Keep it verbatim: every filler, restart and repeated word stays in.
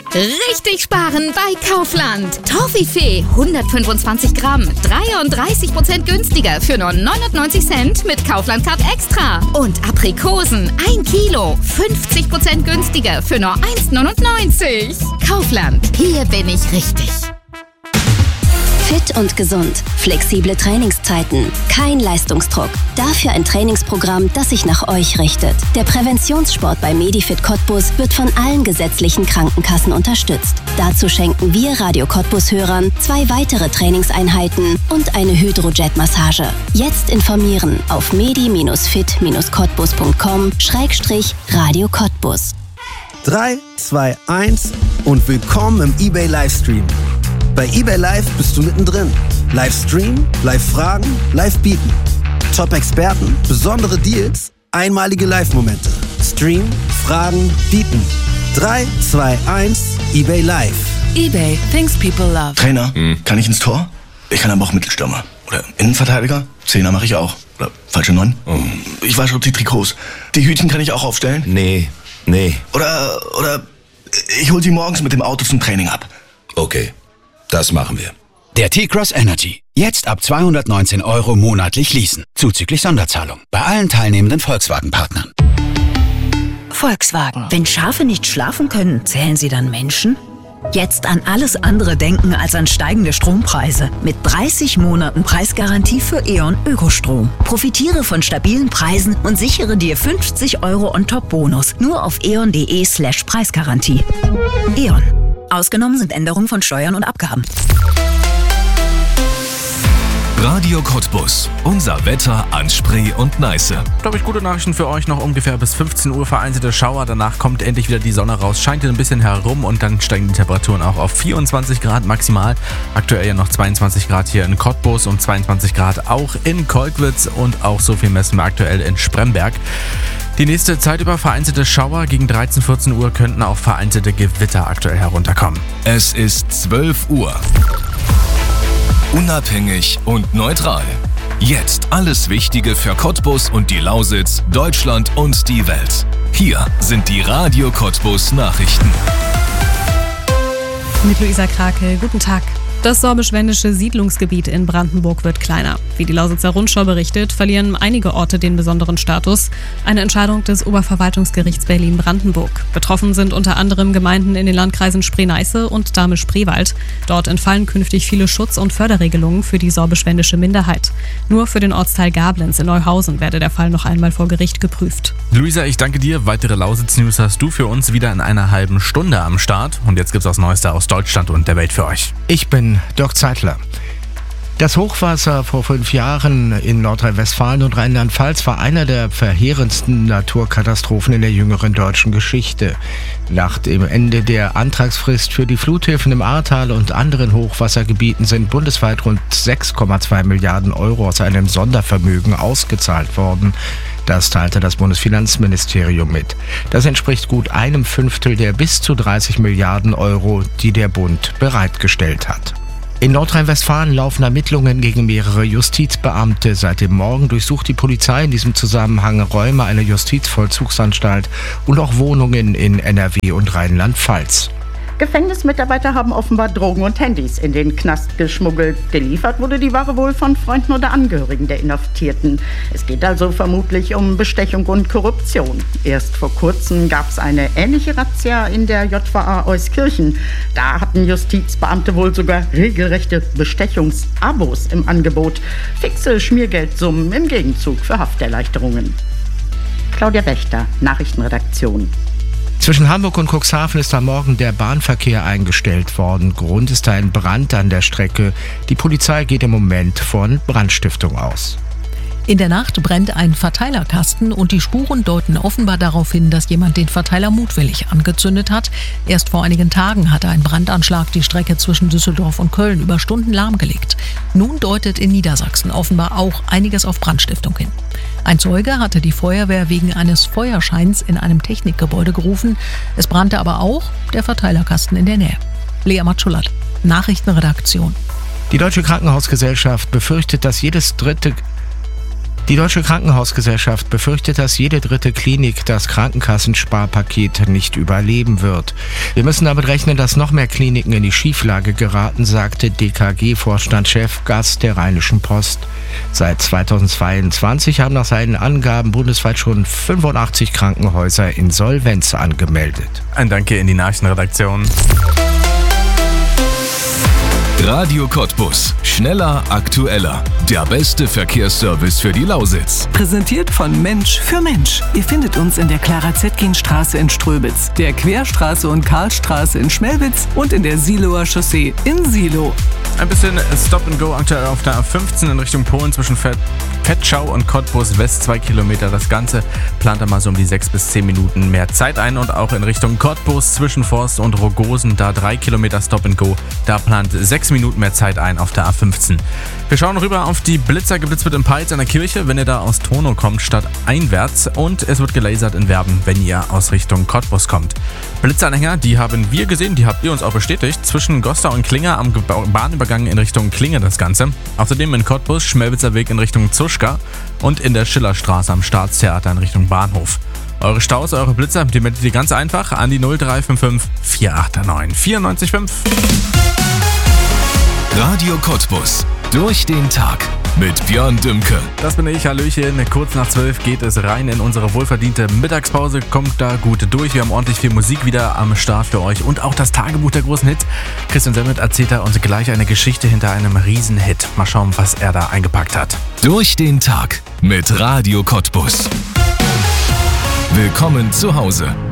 Richtig sparen bei Kaufland. Toffifee hundertfünfundzwanzig Gramm, dreiunddreißig Prozent günstiger für nur neunundneunzig Cent mit Kaufland Card Extra. Und Aprikosen ein Kilo, fünfzig Prozent günstiger für nur eins neunundneunzig. Kaufland, hier bin ich richtig. Fit und gesund, flexible Trainingszeiten, kein Leistungsdruck. Dafür ein Trainingsprogramm, das sich nach euch richtet. Der Präventionssport bei Medifit Cottbus wird von allen gesetzlichen Krankenkassen unterstützt. Dazu schenken wir Radio Cottbus-Hörern zwei weitere Trainingseinheiten und eine Hydrojet-Massage. Jetzt informieren auf medi-fit-cottbus punkt com Schrägstrich Radio Cottbus. drei, zwei, eins und willkommen im eBay Livestream. Bei eBay Live bist du mittendrin. Livestream, Live-Fragen, Live-Bieten. Top-Experten, besondere Deals, einmalige Live-Momente. Stream, Fragen, Bieten. drei, zwei, eins, eBay Live. eBay, things people love. Trainer, hm. kann ich ins Tor? Ich kann aber auch Mittelstürmer. Oder Innenverteidiger? Zehner mache ich auch. Oder falsche Neun? Oh. Ich wasche auch die Trikots. Die Hütchen kann ich auch aufstellen? Nee, nee. Oder, oder ich hol sie morgens mit dem Auto zum Training ab. Okay. Das machen wir. Der T-Cross Energy. Jetzt ab zweihundertneunzehn Euro monatlich leasen. Zuzüglich Sonderzahlung. Bei allen teilnehmenden Volkswagen-Partnern. Volkswagen. Wenn Schafe nicht schlafen können, zählen sie dann Menschen? Jetzt an alles andere denken als an steigende Strompreise. Mit dreißig Monaten Preisgarantie für E.ON Ökostrom. Profitiere von stabilen Preisen und sichere dir fünfzig Euro on-top-Bonus. Nur auf eon.de slash Preisgarantie. E.ON. Ausgenommen sind Änderungen von Steuern und Abgaben. Radio Cottbus. Unser Wetter an Spree und Neiße. Da habe ich gute Nachrichten für euch. Noch ungefähr bis fünfzehn Uhr vereinzelte Schauer. Danach kommt endlich wieder die Sonne raus. Scheint ein bisschen herum und dann steigen die Temperaturen auch auf vierundzwanzig Grad maximal. Aktuell ja noch zweiundzwanzig Grad hier in Cottbus und zweiundzwanzig Grad auch in Kolkwitz und auch so viel messen wir aktuell in Spremberg. Die nächste Zeit über vereinzelte Schauer. Gegen dreizehn, vierzehn Uhr könnten auch vereinzelte Gewitter aktuell herunterkommen. Es ist zwölf Uhr. Unabhängig und neutral. Jetzt alles Wichtige für Cottbus und die Lausitz, Deutschland und die Welt. Hier sind die Radio Cottbus Nachrichten. Mit Luisa Krake, guten Tag. Das sorbisch-wendische Siedlungsgebiet in Brandenburg wird kleiner. Wie die Lausitzer Rundschau berichtet, verlieren einige Orte den besonderen Status. Eine Entscheidung des Oberverwaltungsgerichts Berlin-Brandenburg. Betroffen sind unter anderem Gemeinden in den Landkreisen Spree-Neiße und Dahme-Spreewald. Dort entfallen künftig viele Schutz- und Förderregelungen für die sorbisch-wendische Minderheit. Nur für den Ortsteil Gablenz in Neuhausen werde der Fall noch einmal vor Gericht geprüft. Luisa, ich danke dir. Weitere Lausitz-News hast du für uns wieder in einer halben Stunde am Start. Und jetzt gibt's das Neueste aus Deutschland und der Welt für euch. Ich bin Dirk Zeitler. Das Hochwasser vor fünf Jahren in Nordrhein-Westfalen und Rheinland-Pfalz war einer der verheerendsten Naturkatastrophen in der jüngeren deutschen Geschichte. Nach dem Ende der Antragsfrist für die Fluthilfen im Ahrtal und anderen Hochwassergebieten sind bundesweit rund sechs Komma zwei Milliarden Euro aus einem Sondervermögen ausgezahlt worden. Das teilte das Bundesfinanzministerium mit. Das entspricht gut einem Fünftel der bis zu dreißig Milliarden Euro, die der Bund bereitgestellt hat. In Nordrhein-Westfalen laufen Ermittlungen gegen mehrere Justizbeamte. Seit dem Morgen durchsucht die Polizei in diesem Zusammenhang Räume einer Justizvollzugsanstalt und auch Wohnungen in N R W und Rheinland-Pfalz. Gefängnismitarbeiter haben offenbar Drogen und Handys in den Knast geschmuggelt. Geliefert wurde die Ware wohl von Freunden oder Angehörigen der Inhaftierten. Es geht also vermutlich um Bestechung und Korruption. Erst vor kurzem gab es eine ähnliche Razzia in der J V A Euskirchen. Da hatten Justizbeamte wohl sogar regelrechte Bestechungsabos im Angebot. Fixe Schmiergeldsummen im Gegenzug für Hafterleichterungen. Claudia Wächter, Nachrichtenredaktion. Zwischen Hamburg und Cuxhaven ist am Morgen der Bahnverkehr eingestellt worden. Grund ist ein Brand an der Strecke. Die Polizei geht im Moment von Brandstiftung aus. In der Nacht brennt ein Verteilerkasten und die Spuren deuten offenbar darauf hin, dass jemand den Verteiler mutwillig angezündet hat. Erst vor einigen Tagen hatte ein Brandanschlag die Strecke zwischen Düsseldorf und Köln über Stunden lahmgelegt. Nun deutet in Niedersachsen offenbar auch einiges auf Brandstiftung hin. Ein Zeuge hatte die Feuerwehr wegen eines Feuerscheins in einem Technikgebäude gerufen. Es brannte aber auch der Verteilerkasten in der Nähe. Lea Matschulat, Nachrichtenredaktion. Die Deutsche Krankenhausgesellschaft befürchtet, dass jedes dritte Die Deutsche Krankenhausgesellschaft befürchtet, dass jede dritte Klinik das Krankenkassensparpaket nicht überleben wird. Wir müssen damit rechnen, dass noch mehr Kliniken in die Schieflage geraten, sagte D K G-Vorstandschef Gast der Rheinischen Post. Seit zweitausendzweiundzwanzig haben nach seinen Angaben bundesweit schon fünfundachtzig Krankenhäuser Insolvenz angemeldet. Ein Danke in die Nachrichtenredaktion. Radio Cottbus. Schneller, aktueller. Der beste Verkehrsservice für die Lausitz. Präsentiert von Mensch für Mensch. Ihr findet uns in der Clara-Zetkin-Straße in Ströbitz, der Querstraße und Karlstraße in Schmelwitz und in der Siloer Chaussee in Silo. Ein bisschen Stop and Go aktuell auf der A fünfzehn in Richtung Polen zwischen Fettschau und Cottbus West, zwei Kilometer. Das Ganze plant er mal so um die sechs bis zehn Minuten mehr Zeit ein. Und auch in Richtung Cottbus zwischen Forst und Rogosen, da drei Kilometer Stop and Go. Da plant sechs Minuten mehr Zeit ein auf der A fünfzehn. Wir schauen rüber auf die Blitzer. Geblitzt wird in Peitz an der Kirche, wenn ihr da aus Tono kommt, statt einwärts. Und es wird gelasert in Werben, wenn ihr aus Richtung Cottbus kommt. Blitzanhänger, die haben wir gesehen, die habt ihr uns auch bestätigt. Zwischen Gostar und Klinger am Bahnübergang in Richtung Klinge das Ganze. Außerdem in Cottbus, Schmelwitzer Weg in Richtung Zuschka und in der Schillerstraße am Staatstheater in Richtung Bahnhof. Eure Staus, eure Blitzer, die meldet ihr ganz einfach an die null drei fünf fünf vier acht neun vier neun fünf. Radio Cottbus. Durch den Tag mit Björn Dümke. Das bin ich, Hallöchen. Kurz nach zwölf geht es rein in unsere wohlverdiente Mittagspause. Kommt da gut durch. Wir haben ordentlich viel Musik wieder am Start für euch und auch das Tagebuch der großen Hits. Christian Semmet erzählt da uns gleich eine Geschichte hinter einem Riesenhit. Mal schauen, was er da eingepackt hat. Durch den Tag mit Radio Cottbus. Willkommen zu Hause.